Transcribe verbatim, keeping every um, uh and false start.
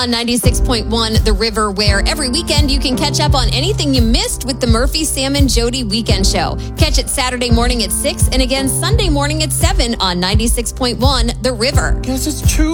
On ninety-six point one, The River, where every weekend you can catch up on anything you missed with the Murphy, Sam, and Jody Weekend Show. Catch it Saturday morning at six and again Sunday morning at seven on ninety-six point one, The River. Guess it's true.